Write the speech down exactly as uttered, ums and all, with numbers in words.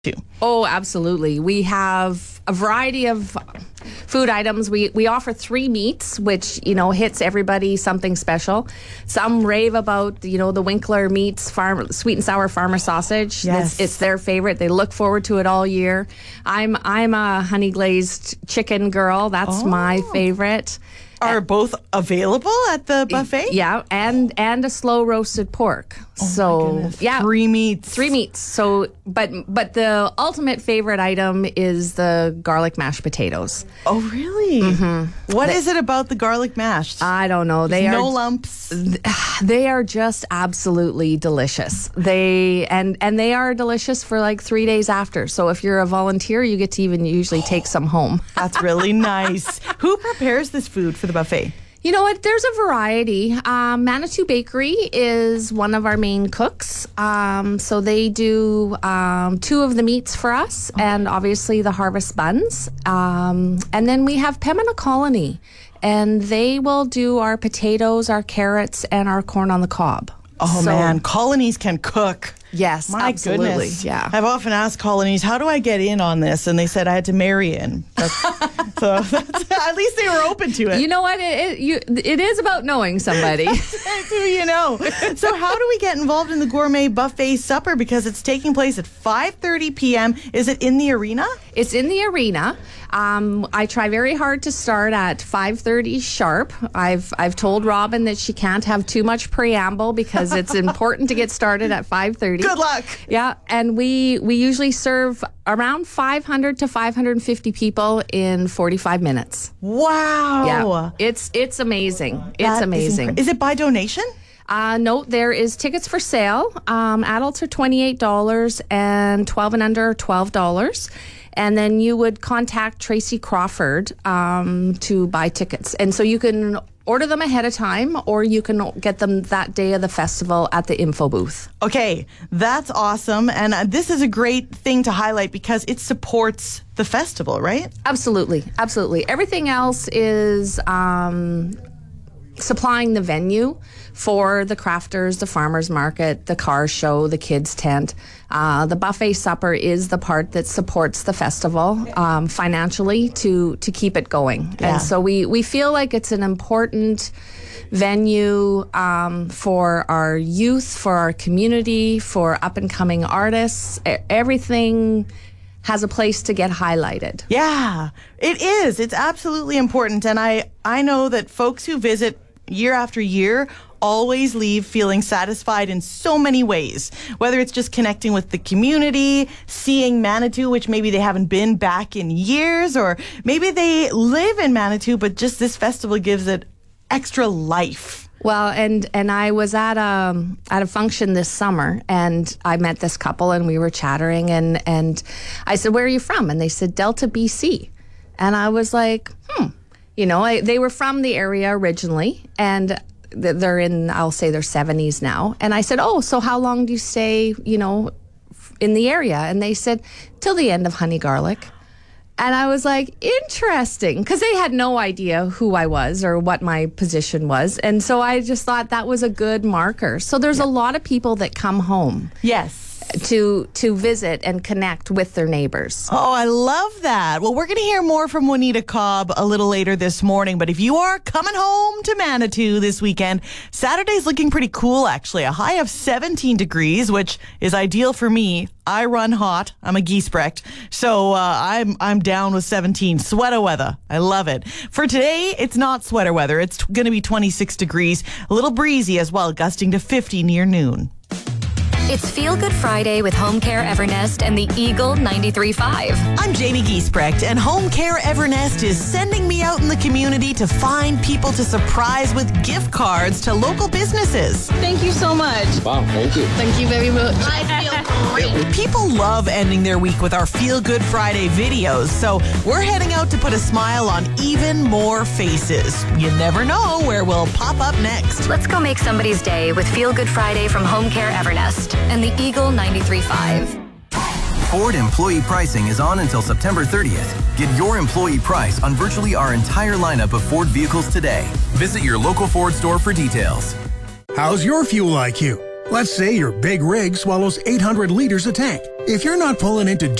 too. Oh, absolutely. We have a variety of food items. We we offer three meats, which, you know, hits everybody something special. Some rave about, you know, the Winkler Meats farm, sweet and sour farmer sausage. Yes. It's, it's their favorite. They look forward to it all year. I'm I'm a honey glazed chicken girl. That's Oh. my favorite. Are both available at the buffet? Yeah, and and a slow roasted pork. Oh so my goodness. yeah, Three meats. Three meats. So, but but the ultimate favorite item is the garlic mashed potatoes. Oh, really? Mm-hmm. What They- is it about the garlic mashed? I don't know. They no are lumps. they are just absolutely delicious. They and and they are delicious for like three days after. So if you're a volunteer, you get to even usually take some home. That's really nice. Who prepares this food for the buffet? You know what? There's a variety. Um, Manitou Bakery is one of our main cooks. Um, so they do um, two of the meats for us, and obviously the harvest buns. Um, and then we have Pembina Colony, and they will do our potatoes, our carrots, and our corn on the cob. Oh, So- man. Colonies can cook. Yes, My absolutely. goodness. Yeah. I've often asked colonies, how do I get in on this? And they said I had to marry in. That's, so that's, at least they were open to it. You know what? It, it, you, it is about knowing somebody. Who you know? So how do we get involved in the gourmet buffet supper? Because it's taking place at five thirty p.m. Is it in the arena? It's in the arena. Um, I try very hard to start at five thirty sharp. I've I've told Robin that she can't have too much preamble because it's important to get started at five thirty. Good luck. Yeah, and we we usually serve around five hundred to five hundred fifty people in forty-five minutes. Wow. Yeah, it's it's amazing. It's That is amazing. incre- Is it by donation? Uh, no, there is tickets for sale. Um, adults are twenty-eight dollars and twelve and under are twelve dollars. And then you would contact Tracy Crawford um, to buy tickets. And so you can order them ahead of time, or you can get them that day of the festival at the info booth. Okay, that's awesome. And uh, this is a great thing to highlight because it supports the festival, right? Absolutely, absolutely. Everything else is um, supplying the venue for the crafters, the farmers market, the car show, the kids tent. Uh, the buffet supper is the part that supports the festival um, financially to to keep it going. Yeah. And so we, we feel like it's an important venue um, for our youth, for our community, for up and coming artists. E- everything has a place to get highlighted. Yeah, it is. It's absolutely important. And I, I know that folks who visit year after year always leave feeling satisfied in so many ways, whether it's just connecting with the community, seeing Manitou, which maybe they haven't been back in years, or maybe they live in Manitou, but just this festival gives it extra life. Well, and and I was at a at a function this summer, and I met this couple, and we were chattering, and and I said, "Where are you from?" And they said, "Delta, B C," and I was like, "Hmm." You know, I, they were from the area originally, and th- they're in, I'll say, their seventies now. And I said, "Oh, so how long do you stay, you know, f- in the area?" And they said, "Till the end of Honey Garlic." And I was like, interesting, because they had no idea who I was or what my position was. And so I just thought that was a good marker. So there's a lot of people that come home Yes. to to visit and connect with their neighbors. Oh, I love that. Well, we're going to hear more from Juanita Cobb a little later this morning. But if you are coming home to Manitou this weekend, Saturday's looking pretty cool, actually. A high of seventeen degrees, which is ideal for me. I run hot. I'm a Giesbrecht. So uh, I'm I'm down with seventeen. Sweater weather. I love it. For today, it's not sweater weather. It's t- going to be twenty-six degrees. A little breezy as well, gusting to fifty near noon. It's Feel Good Friday with Home Care Evernest and the Eagle ninety-three point five. I'm Jamie Giesbrecht, and Home Care Evernest is sending me out in the community to find people to surprise with gift cards to local businesses. Thank you so much. Wow, thank you. Thank you very much. I feel great. People love ending their week with our Feel Good Friday videos, so we're heading out to put a smile on even more faces. You never know where we'll pop up next. Let's go make somebody's day with Feel Good Friday from Home Care Evernest and the Eagle ninety-three point five. Ford employee pricing is on until September thirtieth. Get your employee price on virtually our entire lineup of Ford vehicles today. Visit your local Ford store for details. How's your fuel I Q? Let's say your big rig swallows eight hundred liters a tank. If you're not pulling into